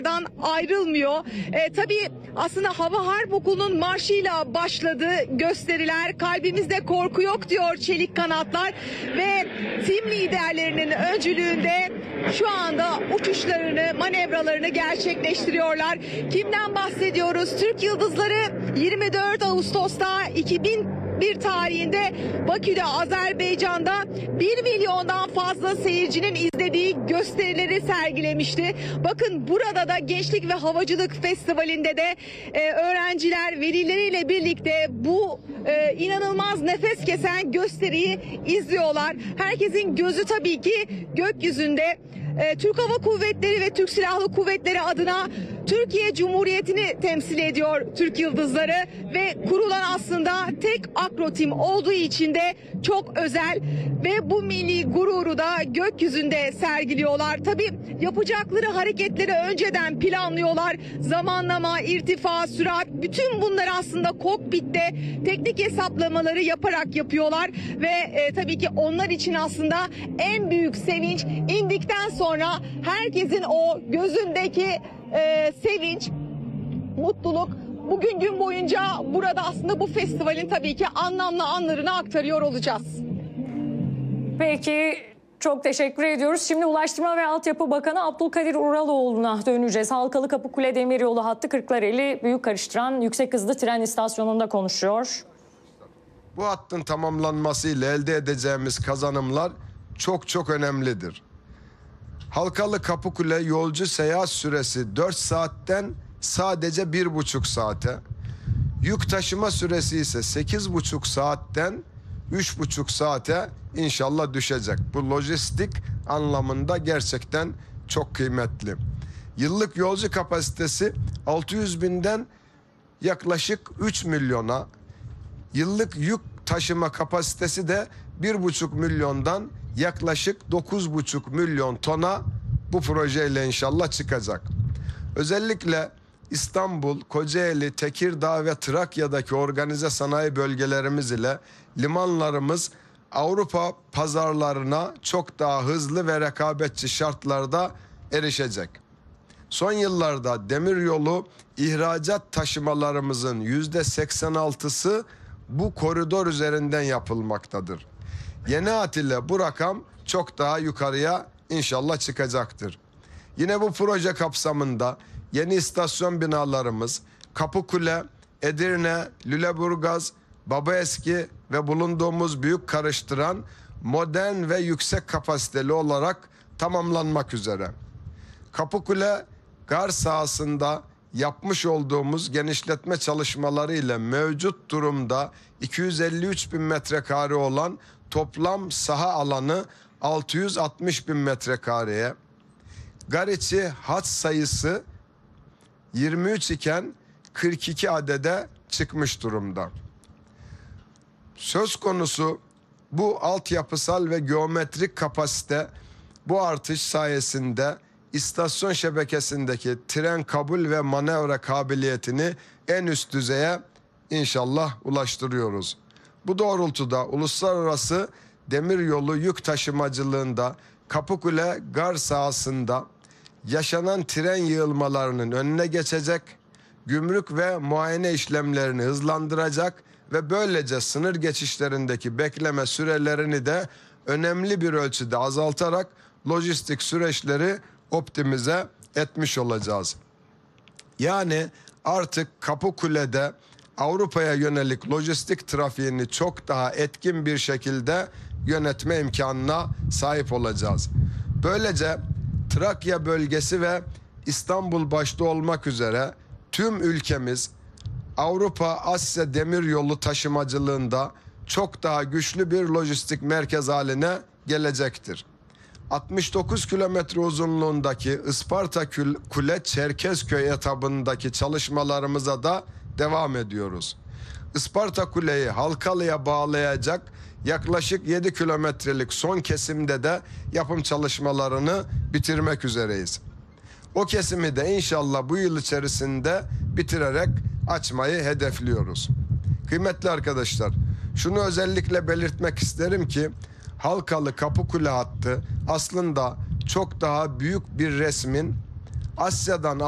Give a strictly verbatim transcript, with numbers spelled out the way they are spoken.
buradan ayrılmıyor. E, tabii aslında Hava Harp Okulu'nun marşıyla başladı gösteriler. Kalbimizde korku yok diyor Çelik Kanatlar ve tim liderlerinin öncülüğünde şu anda uçuşlarını, manevralarını gerçekleştiriyorlar. Kimden bahsediyoruz? Türk Yıldızları yirmi dört Ağustos'ta iki bin bir tarihinde Bakü'de, Azerbaycan'da bir milyondan fazla seyircinin izlediği gösterileri sergilemişti. Bakın burada da Gençlik ve Havacılık Festivali'nde de e, öğrenciler velileriyle birlikte bu e, inanılmaz nefes kesen gösteriyi izliyorlar. Herkesin gözü tabii ki gökyüzünde. E, Türk Hava Kuvvetleri ve Türk Silahlı Kuvvetleri adına Türkiye Cumhuriyeti'ni temsil ediyor Türk Yıldızları ve kurulan aslında tek akrotim olduğu için de çok özel ve bu milli gururu da gökyüzünde sergiliyorlar. Tabii yapacakları hareketleri önceden planlıyorlar. Zamanlama, irtifa, sürat, bütün bunları aslında kokpitte teknik hesaplamaları yaparak yapıyorlar ve e, tabii ki onlar için aslında en büyük sevinç indikten sonra herkesin o gözündeki e, sevinç, mutluluk. Bugün gün boyunca burada aslında bu festivalin tabii ki anlamlı anlarını aktarıyor olacağız. Peki, çok teşekkür ediyoruz. Şimdi Ulaştırma ve Altyapı Bakanı Abdülkadir Uraloğlu'na döneceğiz. Halkalı Kapıkule Demiryolu hattı Kırklareli büyük karıştıran yüksek hızlı tren istasyonunda konuşuyor. Bu hattın tamamlanmasıyla elde edeceğimiz kazanımlar çok çok önemlidir. Halkalı Kapıkule yolcu seyahat süresi dört saatten sadece bir buçuk saate, yük taşıma süresi ise sekiz buçuk saatten üç buçuk saate inşallah düşecek. Bu lojistik anlamında gerçekten çok kıymetli. Yıllık yolcu kapasitesi altı yüz binden yaklaşık üç milyona, yıllık yük taşıma kapasitesi de bir buçuk milyondan yaklaşık dokuz buçuk milyon tona bu projeyle inşallah çıkacak. Özellikle İstanbul, Kocaeli, Tekirdağ ve Trakya'daki organize sanayi bölgelerimiz ile limanlarımız Avrupa pazarlarına çok daha hızlı ve rekabetçi şartlarda erişecek. Son yıllarda demiryolu ihracat taşımalarımızın yüzde seksen altısı bu koridor üzerinden yapılmaktadır. Yeni hat ile bu rakam çok daha yukarıya inşallah çıkacaktır. Yine bu proje kapsamında yeni istasyon binalarımız Kapıkule, Edirne, Lüleburgaz, Babaeski ve bulunduğumuz büyük karıştıran modern ve yüksek kapasiteli olarak tamamlanmak üzere. Kapıkule gar sahasında yapmış olduğumuz genişletme çalışmaları ile mevcut durumda iki yüz elli üç bin metrekare olan toplam saha alanı altı yüz altmış bin metrekareye, gar içi hat sayısı yirmi üç iken kırk iki adede çıkmış durumda. Söz konusu bu altyapısal ve geometrik kapasite, bu artış sayesinde istasyon şebekesindeki tren kabul ve manevra kabiliyetini en üst düzeye inşallah ulaştırıyoruz. Bu doğrultuda uluslararası demiryolu yük taşımacılığında Kapıkule gar sahasında yaşanan tren yığılmalarının önüne geçecek, gümrük ve muayene işlemlerini hızlandıracak ve böylece sınır geçişlerindeki bekleme sürelerini de önemli bir ölçüde azaltarak lojistik süreçleri optimize etmiş olacağız. Yani artık Kapıkule'de Avrupa'ya yönelik lojistik trafiğini çok daha etkin bir şekilde yönetme imkanına sahip olacağız. Böylece Trakya bölgesi ve İstanbul başta olmak üzere tüm ülkemiz Avrupa-Asya demiryolu taşımacılığında çok daha güçlü bir lojistik merkez haline gelecektir. altmış dokuz kilometre uzunluğundaki Isparta Kule Çerkezköy etabındaki çalışmalarımıza da devam ediyoruz. Isparta Kule'yi Halkalı'ya bağlayacak yaklaşık yedi kilometrelik son kesimde de yapım çalışmalarını bitirmek üzereyiz. O kesimi de inşallah bu yıl içerisinde bitirerek açmayı hedefliyoruz. Kıymetli arkadaşlar, şunu özellikle belirtmek isterim ki Halkalı Kapıkule hattı aslında çok daha büyük bir resmin Asya'dan